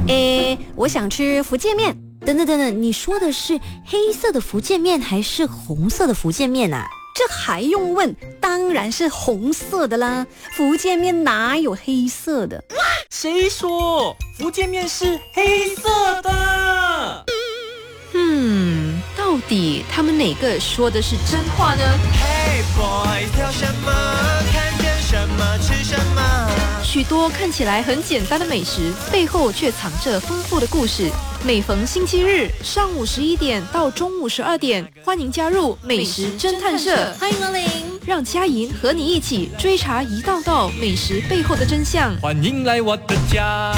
我想吃福建面。 等等，你说的是黑色的福建面还是红色的福建面啊？ 这还用问？当然是红色的啦，福建面哪有黑色的？ 谁说福建面是黑色的？ 到底他们哪个说的是真话呢？ Hey boys， 挑什么？看见什么吃什么？ 许多看起来很简单的美食，背后却藏着丰富的故事。每逢星期日上午11点到中午12点，欢迎加入美食侦探社， 欢迎光临， 让佳莹和你一起追查一道道美食背后的真相。 欢迎来我的家。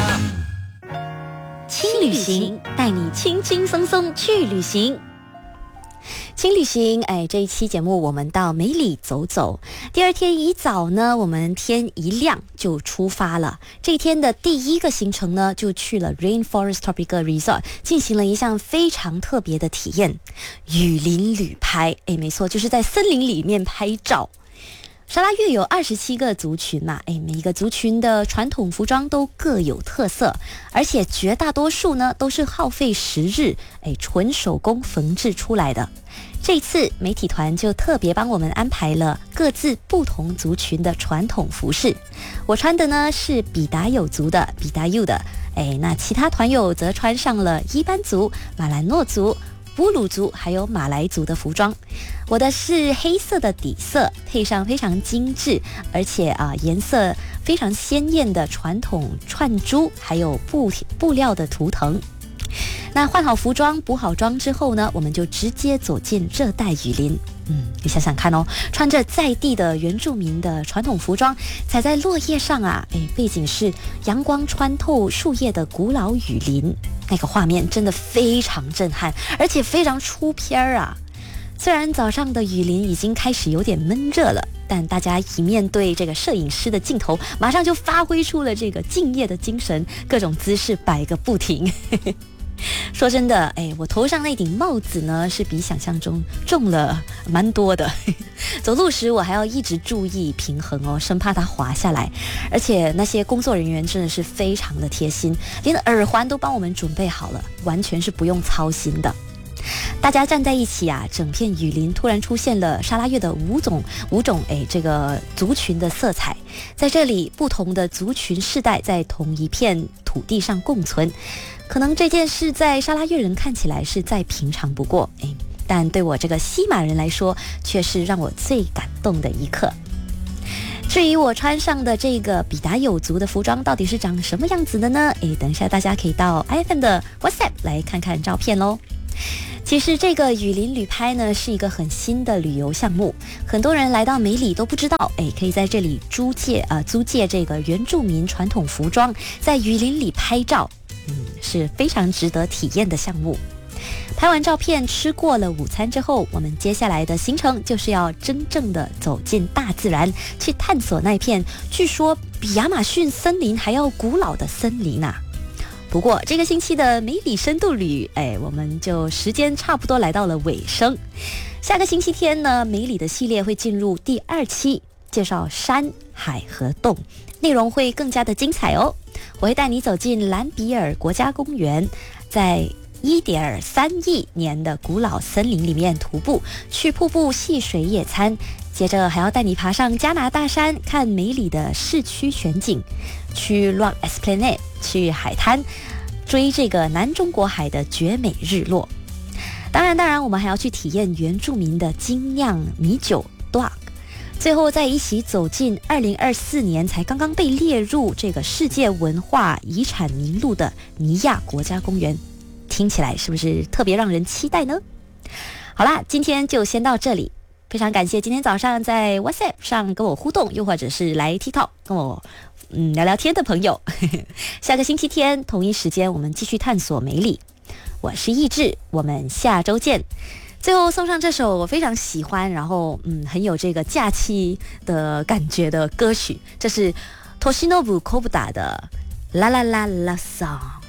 轻旅行带你轻轻松松去旅行。轻旅行，这一期节目我们到梅里走走。第二天一早呢，我们天一亮就出发了。这一天的第一个行程呢，就去了 Rainforest Tropical Resort， 进行了一项非常特别的体验——雨林旅拍。没错，就是在森林里面拍照。沙拉越有27个族群嘛，每一个族群的传统服装都各有特色，而且绝大多数呢都是耗费10日，纯手工缝制出来的。这次媒体团就特别帮我们安排了各自不同族群的传统服饰。我穿的呢是比达有族的比达尤的，那其他团友则穿上了伊班族、马兰诺族、布鲁族还有马来族的服装。我的是黑色的底色，配上非常精致而且颜色非常鲜艳的传统串珠，还有布料的图腾。那换好服装补好妆之后呢，我们就直接走进热带雨林。你想想看哦，穿着在地的原住民的传统服装，踩在落叶上背景是阳光穿透树叶的古老雨林，那个画面真的非常震撼，而且非常出片啊。虽然早上的雨林已经开始有点闷热了，但大家一面对这个摄影师的镜头，马上就发挥出了这个敬业的精神，各种姿势摆个不停。说真的，我头上那顶帽子呢，是比想象中重了蛮多的。走路时我还要一直注意平衡哦，生怕它滑下来。而且那些工作人员真的是非常的贴心，连耳环都帮我们准备好了，完全是不用操心的。大家站在一起整片雨林突然出现了沙拉越的五种这个族群的色彩。在这里，不同的族群世代在同一片土地上共存。可能这件事在沙拉越人看起来是再平常不过，但对我这个西马人来说，却是让我最感动的一刻。至于我穿上的这个比达有族的服装到底是长什么样子的呢？等一下大家可以到 IFM 的 WhatsApp 来看看照片咯。其实这个雨林旅拍呢是一个很新的旅游项目，很多人来到梅里都不知道，可以在这里租借这个原住民传统服装，在雨林里拍照，是非常值得体验的项目。拍完照片，吃过了午餐之后，我们接下来的行程就是要真正的走进大自然，去探索那片据说比亚马逊森林还要古老的森林啊。不过这个星期的梅里深度旅，我们就时间差不多来到了尾声。下个星期天呢，梅里的系列会进入第2期，介绍山海和洞，内容会更加的精彩哦。我会带你走进兰比尔国家公园，在1.3亿年的古老森林里面徒步，去瀑布戏水野餐，接着还要带你爬上加拿大山，看梅里的市区全景，去 Rock Esplanade， 去海滩追这个南中国海的绝美日落。当然我们还要去体验原住民的精酿米酒 Dog， 最后再一起走进2024年才刚刚被列入这个世界文化遗产名录的尼亚国家公园。听起来是不是特别让人期待呢？好啦，今天就先到这里，非常感谢今天早上在 WhatsApp 上跟我互动，又或者是来 TikTok 跟我聊聊天的朋友。下个星期天同一时间我们继续探索梅里。我是意志，我们下周见。最后送上这首我非常喜欢，然后很有这个假期的感觉的歌曲，这是 Toshinobu Kobuta 的啦啦啦啦 song。